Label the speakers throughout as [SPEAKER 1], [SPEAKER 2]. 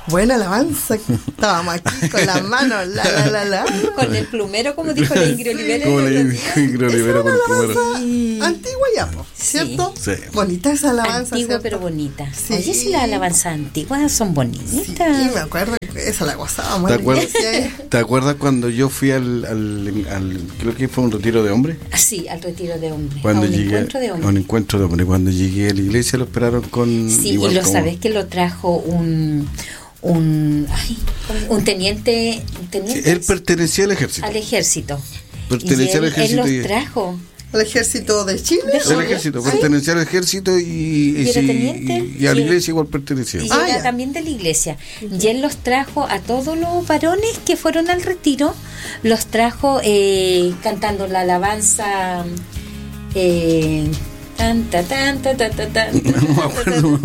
[SPEAKER 1] Buena alabanza. Estábamos aquí con las manos, la.
[SPEAKER 2] Con el plumero, como dijo la Ingrid Olivera.
[SPEAKER 3] Como la Ingrid Olivera con el plumero.
[SPEAKER 1] Sí. Antigua ya, po, ¿cierto?
[SPEAKER 3] Sí.
[SPEAKER 1] Bonita esa alabanza.
[SPEAKER 2] Antigua,
[SPEAKER 1] ¿cierto?
[SPEAKER 2] pero bonita.
[SPEAKER 1] Sí.
[SPEAKER 2] Oye, si las alabanzas antiguas son bonitas.
[SPEAKER 1] Sí, me acuerdo que esa la gozábamos.
[SPEAKER 3] ¿Te acuerdas cuando yo fui al creo que fue un retiro de hombres?
[SPEAKER 2] Sí, al retiro de hombres.
[SPEAKER 3] Cuando
[SPEAKER 2] a un
[SPEAKER 3] llegué,
[SPEAKER 2] encuentro de hombres.
[SPEAKER 3] A un encuentro de hombres. Cuando llegué a la iglesia lo esperaron con...
[SPEAKER 2] Sí, y lo sabes que lo trajo un teniente.
[SPEAKER 3] Sí, él pertenecía al ejército.
[SPEAKER 2] Al ejército.
[SPEAKER 3] Pertenecía al ejército.
[SPEAKER 2] Él los trajo.
[SPEAKER 1] ¿Al ejército de Chile?
[SPEAKER 3] El ejército, pertenecía al ejército y a la iglesia igual pertenecía.
[SPEAKER 2] Y era también de la iglesia. Y él los trajo a todos los varones que fueron al retiro, los trajo cantando la alabanza. Tan, ta, tan, ta, ta, ta, tan,
[SPEAKER 3] No me acuerdo.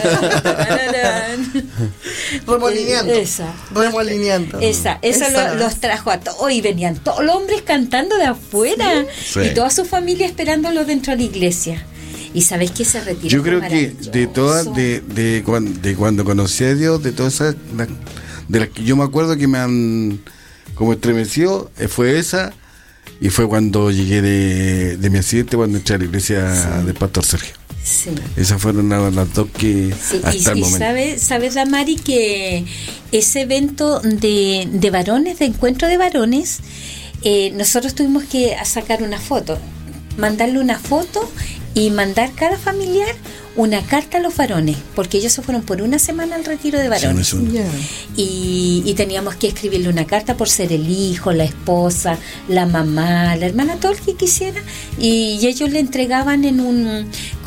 [SPEAKER 1] Remolineando.
[SPEAKER 2] Eso los trajo a todos y venían todos los hombres cantando de afuera y toda su familia esperándolo dentro de la iglesia. Y sabes que se retiró.
[SPEAKER 3] Yo creo que de cuando conocí a Dios, de todas esas de las que yo me acuerdo que me han como estremecido, fue esa. Y fue cuando llegué de mi accidente, cuando entré a la iglesia del Pastor Sergio.
[SPEAKER 2] Sí.
[SPEAKER 3] Esas fueron las dos que hasta el momento.
[SPEAKER 2] ¿Sabes, Damari, que ese evento de varones, de encuentro de varones, nosotros tuvimos que sacar una foto, mandarle una foto y mandar cada familiar una carta a los varones, porque ellos se fueron por una semana al retiro de varones.
[SPEAKER 3] Sí,
[SPEAKER 1] Yeah.
[SPEAKER 2] Y teníamos que escribirle una carta por ser el hijo, la esposa, la mamá, la hermana, todo el que quisiera, y ellos le entregaban en una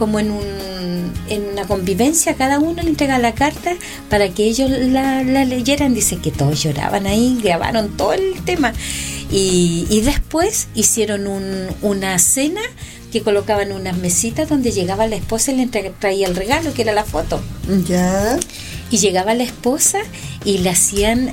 [SPEAKER 2] convivencia, cada uno le entregaba la carta para que ellos la leyeran. Dice que todos lloraban ahí, grabaron todo el tema y después hicieron una cena que colocaban unas mesitas donde llegaba la esposa y le traía el regalo, que era la foto.
[SPEAKER 1] Ya.
[SPEAKER 2] Y llegaba la esposa y le hacían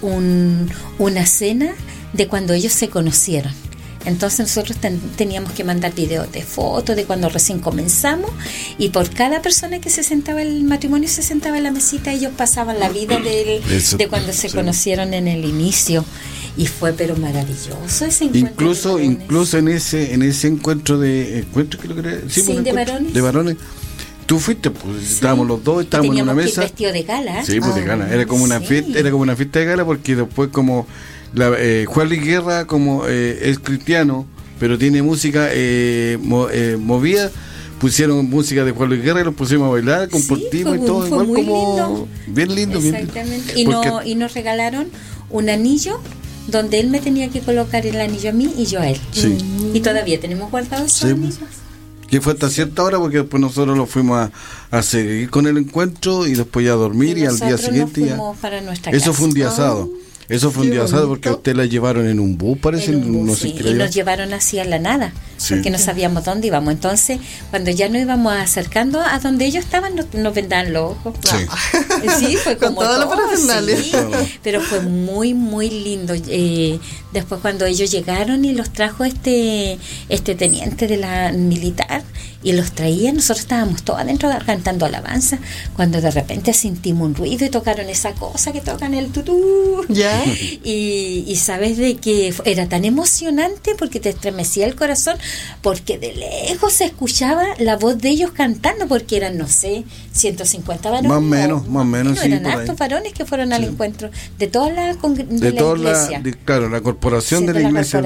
[SPEAKER 2] una cena de cuando ellos se conocieron. Entonces nosotros teníamos que mandar videos de fotos de cuando recién comenzamos, y por cada persona que se sentaba en el matrimonio, se sentaba en la mesita, ellos pasaban la vida de cuando se conocieron en el inicio. Y fue pero maravilloso ese encuentro.
[SPEAKER 3] Incluso en ese encuentro creo que era, de varones. Tú fuiste, pues estábamos los dos, estábamos en una mesa.
[SPEAKER 2] Vestido de gala.
[SPEAKER 3] Sí, pues de gala. Era como una fiesta, de gala, porque después como Juan Luis Guerra como es cristiano, pero tiene música movida. Pusieron música de Juan Luis Guerra y los pusimos a bailar, compartimos y todo, igual como lindo. Bien lindo.
[SPEAKER 2] Exactamente. Y nos regalaron un anillo donde él me tenía que colocar el anillo a mí y yo a él.
[SPEAKER 3] Sí.
[SPEAKER 2] Y todavía tenemos guardados esos anillos.
[SPEAKER 3] Que fue hasta cierta hora, porque después nosotros lo fuimos a seguir con el encuentro y después ya a dormir y al día siguiente
[SPEAKER 2] nos fuimos para nuestra
[SPEAKER 3] eso
[SPEAKER 2] casa.
[SPEAKER 3] Fue un día asado. Eso fue un día asado porque a usted la llevaron en un bus, parece.
[SPEAKER 2] En un bus,
[SPEAKER 3] no sé qué
[SPEAKER 2] y nos llevaron así a la nada, porque no sabíamos dónde íbamos. Entonces, cuando ya nos íbamos acercando a donde ellos estaban, nos vendaban los ojos. Sí, fue como
[SPEAKER 1] todo lo profesional.
[SPEAKER 2] Sí, pero fue muy, muy lindo. Después cuando ellos llegaron y los trajo este teniente de la militar y los traía, nosotros estábamos todos adentro cantando alabanza, cuando de repente sentimos un ruido y tocaron esa cosa que tocan el tutú.
[SPEAKER 1] ¿Ya?
[SPEAKER 2] Y sabes de que era tan emocionante porque te estremecía el corazón, porque de lejos se escuchaba la voz de ellos cantando, porque eran, no sé, 150 varones.
[SPEAKER 3] Más o menos, sí.
[SPEAKER 2] Eran hartos varones que fueron al encuentro de toda la iglesia.
[SPEAKER 3] La corporación de la iglesia.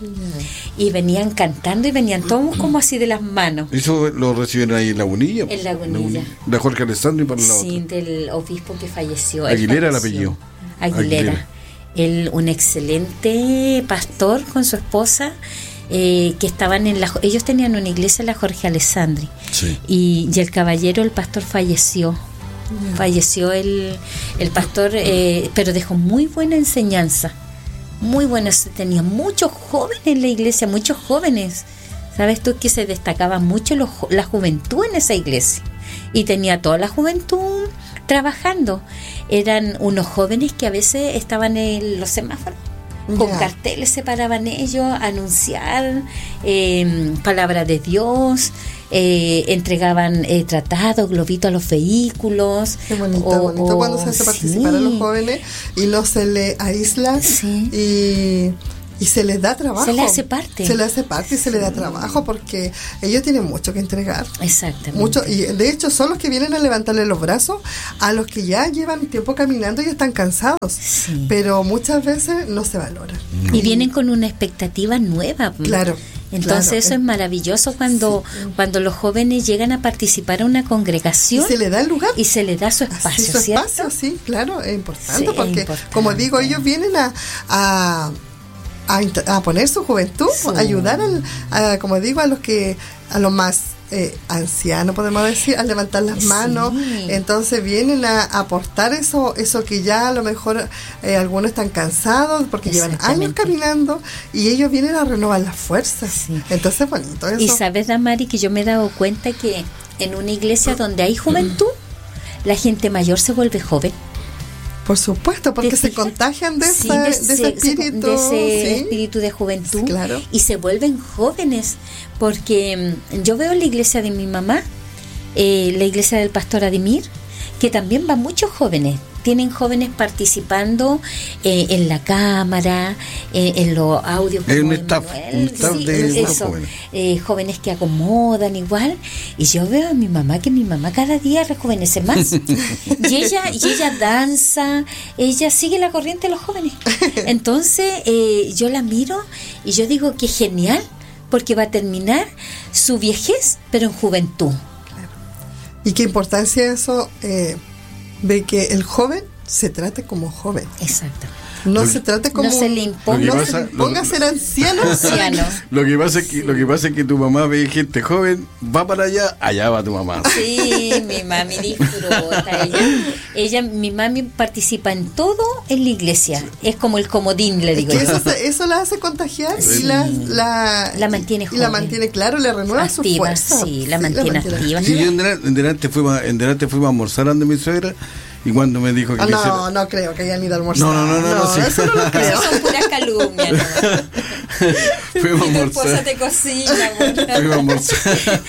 [SPEAKER 2] Y venían cantando y venían todos como así de las manos.
[SPEAKER 3] Eso lo recibieron ahí en Lagunilla.
[SPEAKER 2] En Lagunilla.
[SPEAKER 3] De Jorge Alessandro y para el lado.
[SPEAKER 2] Sí, del obispo que falleció.
[SPEAKER 3] Aguilera el apellido.
[SPEAKER 2] Aguilera. Él, un excelente pastor con su esposa, que estaban ellos tenían una iglesia en la Jorge Alessandri.
[SPEAKER 3] Sí.
[SPEAKER 2] Y el caballero, el pastor, falleció. Falleció el pastor, pero dejó muy buena enseñanza. Muy buena. Tenía muchos jóvenes en la iglesia, muchos jóvenes. ¿Sabes tú que se destacaba mucho la juventud en esa iglesia? Y tenía toda la juventud trabajando. Eran unos jóvenes que a veces estaban en los semáforos, con carteles se paraban ellos a anunciar palabra de Dios, entregaban tratados, globitos a los vehículos.
[SPEAKER 1] Qué bonito, cuando se hace participar a los jóvenes y no se les aísla y se les da trabajo.
[SPEAKER 2] Se les hace parte.
[SPEAKER 1] Se les hace parte y se les da trabajo porque ellos tienen mucho que entregar.
[SPEAKER 2] Exactamente.
[SPEAKER 1] Mucho, y de hecho son los que vienen a levantarle los brazos a los que ya llevan tiempo caminando y están cansados.
[SPEAKER 2] Sí.
[SPEAKER 1] Pero muchas veces no se valoran.
[SPEAKER 2] Y vienen con una expectativa nueva.
[SPEAKER 1] Claro.
[SPEAKER 2] Entonces eso es maravilloso cuando los jóvenes llegan a participar en una congregación.
[SPEAKER 1] Y se le da el lugar.
[SPEAKER 2] Y se le da su espacio,
[SPEAKER 1] su
[SPEAKER 2] ¿cierto?
[SPEAKER 1] espacio, sí, claro, es importante.
[SPEAKER 2] Sí,
[SPEAKER 1] porque, como digo, ellos vienen a poner su juventud, a ayudar como digo, a los más ancianos, podemos decir, a levantar las manos. Entonces vienen a aportar eso que ya a lo mejor algunos están cansados porque llevan años caminando y ellos vienen a renovar las fuerzas. Sí. Entonces bonito eso.
[SPEAKER 2] Y sabes, Damari, que yo me he dado cuenta que en una iglesia donde hay juventud, la gente mayor se vuelve joven.
[SPEAKER 1] Por supuesto, porque se contagian de ese espíritu.
[SPEAKER 2] Espíritu de juventud.
[SPEAKER 1] Claro.
[SPEAKER 2] Y se vuelven jóvenes. Porque yo veo la iglesia de mi mamá, la iglesia del pastor Adimir, que también van muchos jóvenes. Tienen jóvenes participando en la cámara, en los audios.
[SPEAKER 3] Un staff de
[SPEAKER 2] jóvenes. Jóvenes que acomodan igual. Y yo veo a mi mamá que mi mamá cada día rejuvenece más. y ella danza, ella sigue la corriente de los jóvenes. Entonces yo la miro y yo digo que genial, porque va a terminar su viejez, pero en juventud.
[SPEAKER 1] Claro. Y qué importancia eso de que el joven se trate como joven.
[SPEAKER 2] Exacto.
[SPEAKER 1] No se trate como...
[SPEAKER 2] No se le imponga
[SPEAKER 1] a ser anciano.
[SPEAKER 3] Lo que pasa es que tu mamá ve gente joven, va para allá va tu mamá.
[SPEAKER 2] Sí, mi mami disfruta. Mi mami participa en todo en la iglesia. Es como el comodín, le digo.
[SPEAKER 1] Eso la hace contagiar y la
[SPEAKER 2] mantiene joven.
[SPEAKER 1] Y la mantiene, claro, le renueva su fuerza.
[SPEAKER 2] Sí, la mantiene activa.
[SPEAKER 3] Sí, yo en delante fuimos a almorzar donde mi suegra. Y cuando me dijo que
[SPEAKER 1] no creo que hayan ido a almorzar.
[SPEAKER 3] No, sí.
[SPEAKER 1] Eso no lo creo.
[SPEAKER 2] Eso son puras calumnias, ¿no?
[SPEAKER 3] Fuimos a almorzar.
[SPEAKER 2] Tu esposa te cocina,
[SPEAKER 3] fuimos a almorzar.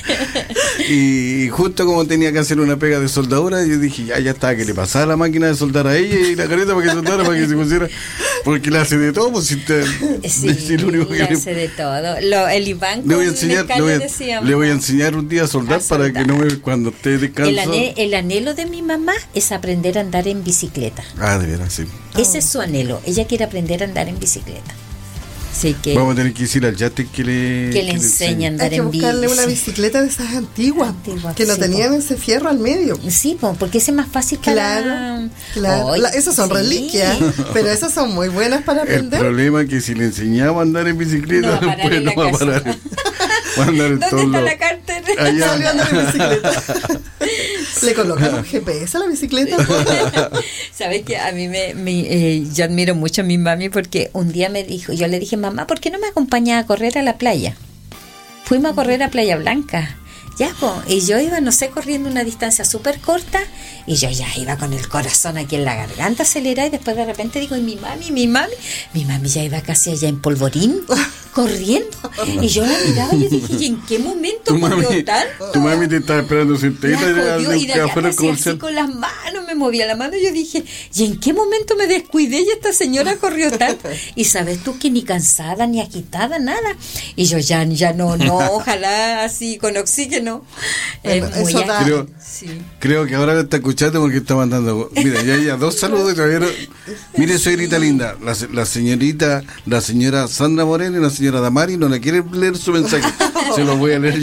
[SPEAKER 3] Y justo como tenía que hacer una pega de soldadura, yo dije, ya está, que le pasaba la máquina de soldar a ella y la careta para que soldara, para que se pusiera. Porque le hace de todo, pues si lo único que
[SPEAKER 2] le hace de todo. El Iván
[SPEAKER 3] le voy a enseñar un día a soldar para que no cuando esté descansado.
[SPEAKER 2] El anhelo de mi mamá es aprender a andar en bicicleta.
[SPEAKER 3] De veras, sí.
[SPEAKER 2] Ese es su anhelo. Ella quiere aprender a andar en bicicleta. Así que
[SPEAKER 3] vamos a tener que decir al Yate que le
[SPEAKER 2] enseñe a andar en bici.
[SPEAKER 1] Hay que buscarle una bicicleta de esas antiguas que no tenían ese fierro al medio.
[SPEAKER 2] Sí, porque ese es más fácil para...
[SPEAKER 1] Claro. Esas son reliquias, pero esas son muy buenas para aprender.
[SPEAKER 3] El problema es que si le enseñaba a andar en bicicleta, después no va a parar.
[SPEAKER 2] ¿Dónde está la cartera?
[SPEAKER 1] Allá. Salió a andar en bicicleta. Le colocan un GPS a la bicicleta.
[SPEAKER 2] Sabes que a mí yo admiro mucho a mi mami porque un día yo le dije, mamá, ¿por qué no me acompañas a correr a la playa? Fuimos a correr a Playa Blanca. Y yo iba, corriendo una distancia súper corta y yo ya iba con el corazón aquí en la garganta acelerada y después de repente digo, mi mami ya iba casi allá en polvorín corriendo y yo la miraba y yo dije, ¿y en qué momento corrió tanto?
[SPEAKER 3] Tu mami te estaba esperando sentadita
[SPEAKER 2] y de allá así con las manos, me movía la mano y yo dije, ¿y en qué momento me descuidé y esta señora corrió tanto? Y sabes tú que ni cansada, ni agitada, nada. Y yo ya no, ojalá así con oxígeno.
[SPEAKER 3] Creo que ahora me está escuchando porque está mandando. Mira, ya 2 saludos. Mire, suegrita linda, la señora Sandra Moreno y la señora Damari no le quieren leer su mensaje. Se lo voy a leer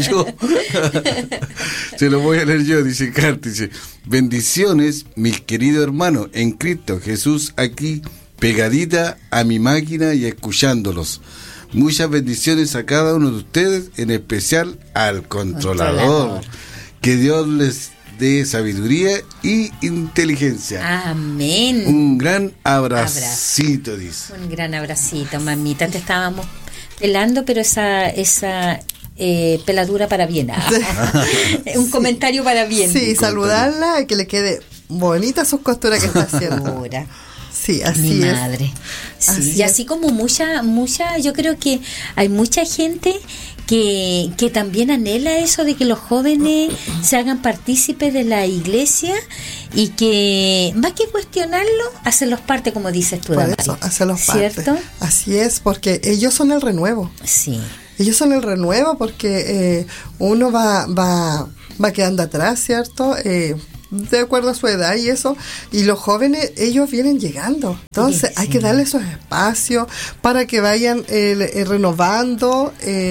[SPEAKER 3] yo. Dice Carta, dice: bendiciones, mis queridos hermanos en Cristo Jesús, aquí pegadita a mi máquina y escuchándolos. Muchas bendiciones a cada uno de ustedes, en especial al controlador. Que Dios les dé sabiduría y inteligencia.
[SPEAKER 2] Amén.
[SPEAKER 3] Un gran abracito, dice.
[SPEAKER 2] Un gran abracito, mamita. Te estábamos pelando, pero esa peladura para bien. Un comentario para bien.
[SPEAKER 1] Sí, saludarla y que le quede bonita sus costuras que está haciendo. Sí, así
[SPEAKER 2] mi
[SPEAKER 1] es.
[SPEAKER 2] madre. Sí,
[SPEAKER 1] Así
[SPEAKER 2] y
[SPEAKER 1] es.
[SPEAKER 2] así como mucha, yo creo que hay mucha gente que también anhela eso de que los jóvenes se hagan partícipes de la iglesia y que más que cuestionarlo, hacerlos parte, como dices tú,
[SPEAKER 1] Por
[SPEAKER 2] Damaris.
[SPEAKER 1] eso, hacerlos parte.
[SPEAKER 2] ¿Cierto?
[SPEAKER 1] Así es, porque ellos son el renuevo.
[SPEAKER 2] Sí.
[SPEAKER 1] Ellos son el renuevo porque uno va quedando atrás, ¿cierto? De acuerdo a su edad y eso, y los jóvenes, ellos vienen llegando, entonces hay que darle esos espacios para que vayan renovando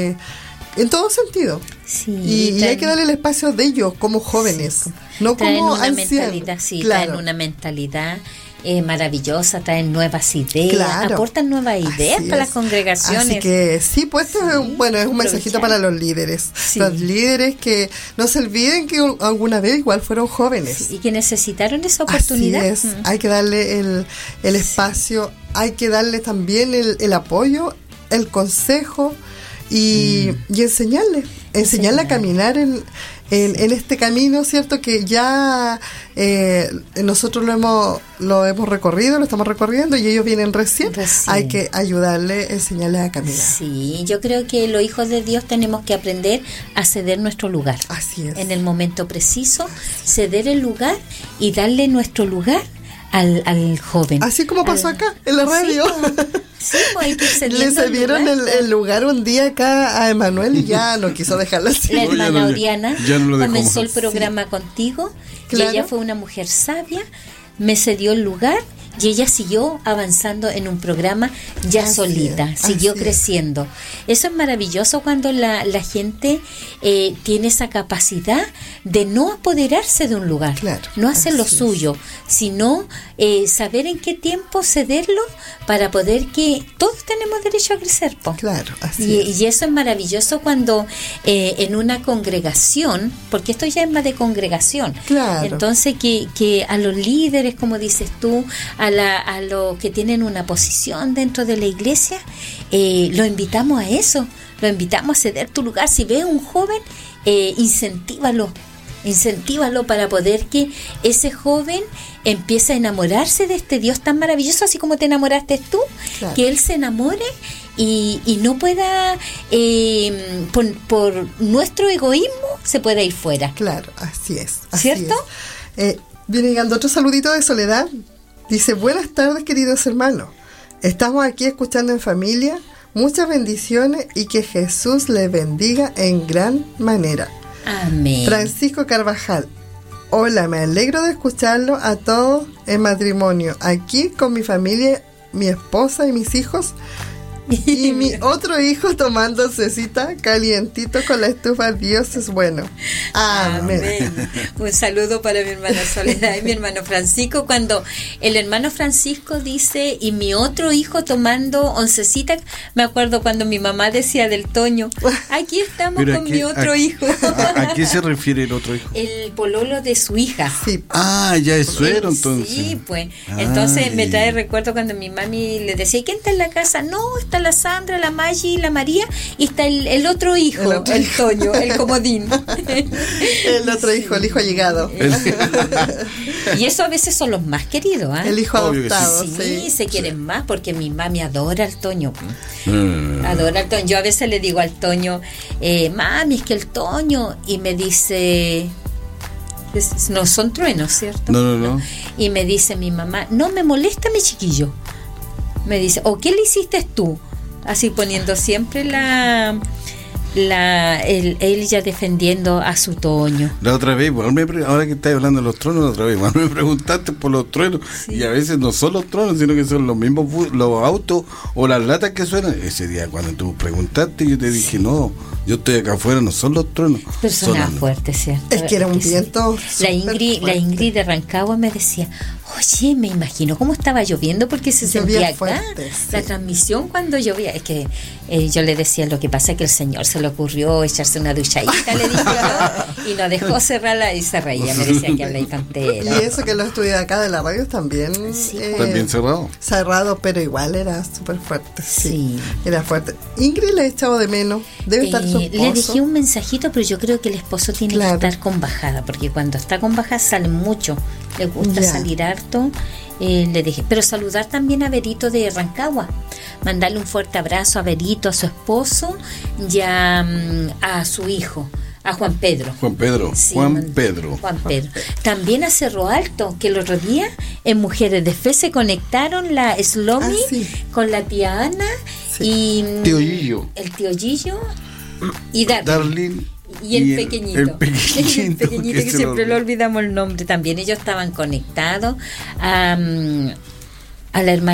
[SPEAKER 1] en todo sentido.
[SPEAKER 2] Sí,
[SPEAKER 1] Y hay que darle el espacio de ellos como jóvenes, no
[SPEAKER 2] traen
[SPEAKER 1] como
[SPEAKER 2] una
[SPEAKER 1] ancianos.
[SPEAKER 2] mentalidad, sí,
[SPEAKER 1] Claro.
[SPEAKER 2] traen una mentalidad maravillosa, traen nuevas ideas,
[SPEAKER 1] Claro.
[SPEAKER 2] aportan nuevas ideas
[SPEAKER 1] Así
[SPEAKER 2] para las
[SPEAKER 1] es.
[SPEAKER 2] congregaciones.
[SPEAKER 1] Así que sí, pues esto es un mensajito
[SPEAKER 2] aprovechar.
[SPEAKER 1] para los líderes.
[SPEAKER 2] Sí.
[SPEAKER 1] Los líderes que no se olviden que alguna vez igual fueron jóvenes.
[SPEAKER 2] Sí, y que necesitaron esa oportunidad.
[SPEAKER 1] Así es, hay que darle el espacio, hay que darle también el apoyo, el consejo y enseñarle a caminar en este camino, ¿cierto? Que ya nosotros lo hemos recorrido, lo estamos recorriendo y ellos vienen recién. Hay que ayudarle, enseñarles a caminar.
[SPEAKER 2] Sí, yo creo que los hijos de Dios tenemos que aprender a ceder nuestro lugar.
[SPEAKER 1] Así es.
[SPEAKER 2] En el momento preciso, ceder el lugar y darle nuestro lugar al joven.
[SPEAKER 1] Así como pasó acá, en la radio.
[SPEAKER 2] Sí, pues hay que ir cediendo
[SPEAKER 1] Le cedieron
[SPEAKER 2] lugar.
[SPEAKER 1] el lugar un día acá a Emanuel y ya no quiso dejarla así.
[SPEAKER 2] La
[SPEAKER 3] No, ya
[SPEAKER 2] hermana
[SPEAKER 3] no le-
[SPEAKER 2] Oriana
[SPEAKER 3] ya no lo dejó
[SPEAKER 2] comenzó
[SPEAKER 3] más.
[SPEAKER 2] el programa contigo
[SPEAKER 1] Claro.
[SPEAKER 2] y ella fue una mujer sabia, me cedió el lugar y ella siguió avanzando en un programa ya
[SPEAKER 1] Así
[SPEAKER 2] solita,
[SPEAKER 1] es,
[SPEAKER 2] siguió
[SPEAKER 1] así es.
[SPEAKER 2] creciendo. Eso es maravilloso cuando la gente tiene esa capacidad de no apoderarse de un lugar,
[SPEAKER 1] Claro,
[SPEAKER 2] no hacer lo
[SPEAKER 1] así es.
[SPEAKER 2] suyo, sino saber en qué tiempo cederlo para poder que todos tenemos derecho a crecer, po.
[SPEAKER 1] Claro, así es.
[SPEAKER 2] Y eso es maravilloso cuando en una congregación, porque esto ya es más de congregación,
[SPEAKER 1] Claro.
[SPEAKER 2] entonces que a los líderes, como dices tú, a los que tienen una posición dentro de la iglesia, lo invitamos a eso, lo invitamos a ceder tu lugar. Si ves un joven, incentívalo para poder que ese joven empiece a enamorarse de este Dios tan maravilloso, así como te enamoraste tú,
[SPEAKER 1] Claro.
[SPEAKER 2] que él se enamore y no pueda, por nuestro egoísmo, se pueda ir fuera.
[SPEAKER 1] Claro, así es. Así
[SPEAKER 2] ¿Cierto?
[SPEAKER 1] es. Viene llegando otro saludito de Soledad. Dice, buenas tardes queridos hermanos. Estamos aquí escuchando en familia. Muchas bendiciones y que Jesús les bendiga en gran manera.
[SPEAKER 2] Amén.
[SPEAKER 1] Francisco Carvajal. Hola, me alegro de escucharlo a todos en matrimonio. Aquí con mi familia, mi esposa y mis hijos. Y mi otro hijo tomando cecita calientito con la estufa. Dios es bueno. Amén.
[SPEAKER 2] Amén. Un saludo para mi hermana Soledad y mi hermano Francisco. Cuando el hermano Francisco dice, y mi otro hijo tomando oncecita, me acuerdo cuando mi mamá decía del Toño, aquí estamos
[SPEAKER 3] Pero
[SPEAKER 2] con mi otro hijo.
[SPEAKER 3] ¿A qué se refiere el otro hijo?
[SPEAKER 2] El pololo de su hija.
[SPEAKER 1] Sí.
[SPEAKER 3] Ah, ya es suero entonces.
[SPEAKER 2] Sí, pues. Entonces me
[SPEAKER 3] Ay.
[SPEAKER 2] trae recuerdo cuando mi mami le decía, ¿y quién está en la casa? No, está la Sandra, la Maggi, la María, y está el otro hijo,
[SPEAKER 1] El otro hijo.
[SPEAKER 2] Toño, el comodín.
[SPEAKER 1] El otro hijo, el hijo llegado.
[SPEAKER 2] Y eso a veces son los más queridos, ¿ah?
[SPEAKER 1] El hijo
[SPEAKER 3] Obvio que
[SPEAKER 1] adoptado.
[SPEAKER 2] Sí,
[SPEAKER 1] Sí.
[SPEAKER 2] se quieren más porque mi mami adora al Toño.
[SPEAKER 3] No.
[SPEAKER 2] Adora al Toño. Yo a veces le digo al Toño, mami, es que el Toño, y me dice, no son truenos, ¿cierto?
[SPEAKER 3] No.
[SPEAKER 2] Y me dice mi mamá, no me molesta mi chiquillo. Me dice, ¿o qué le hiciste tú? Así poniendo siempre él ya defendiendo a su Toño.
[SPEAKER 3] La otra vez, ahora que estás hablando de los tronos, la otra vez, igual me preguntaste por los truenos, y a veces no son los tronos, sino que son los mismos los autos o las latas que suenan. Ese día cuando tú preguntaste, yo te dije, no, yo estoy acá afuera, no son los truenos.
[SPEAKER 2] Personas
[SPEAKER 3] son
[SPEAKER 2] fuertes, ¿cierto?
[SPEAKER 1] Es que era un
[SPEAKER 2] sí.
[SPEAKER 1] viento.
[SPEAKER 2] La
[SPEAKER 1] súper
[SPEAKER 2] Ingrid
[SPEAKER 1] fuerte.
[SPEAKER 2] de Rancagua me decía, oye, me imagino cómo estaba lloviendo porque se
[SPEAKER 1] Llovía
[SPEAKER 2] sentía acá
[SPEAKER 1] fuerte, sí.
[SPEAKER 2] la transmisión cuando llovía. Es que yo le decía, lo que pasa es que el Señor se le ocurrió echarse una duchadita, le dije yo, y no dejó cerrarla y se reía, me decía que habla
[SPEAKER 1] Y
[SPEAKER 2] cantera.
[SPEAKER 1] eso que los estudios de acá de la radio también.
[SPEAKER 2] Sí.
[SPEAKER 3] También cerrado.
[SPEAKER 1] Cerrado, pero igual era súper fuerte. Sí,
[SPEAKER 2] Sí.
[SPEAKER 1] era fuerte. Ingrid le he echado de menos. Debe estar su esposo.
[SPEAKER 2] Le dejé un mensajito, pero yo creo que el esposo tiene
[SPEAKER 1] Claro.
[SPEAKER 2] que estar con bajada, porque cuando está con bajada sale mucho, le gusta
[SPEAKER 1] Ya.
[SPEAKER 2] salir harto le dije. Pero saludar también a Berito de Rancagua, mandarle un fuerte abrazo a Berito, a su esposo y a su hijo, a Juan Pedro.
[SPEAKER 3] Sí, Juan Pedro.
[SPEAKER 2] También a Cerro Alto, que el otro día en Mujeres de Fe se conectaron la Slomi con la tía Ana y
[SPEAKER 3] tío Gillo.
[SPEAKER 2] El tío Gillo y Darling. Y el pequeñito. El pequeñito que siempre lo olvidamos el nombre también. Ellos estaban conectados a la hermana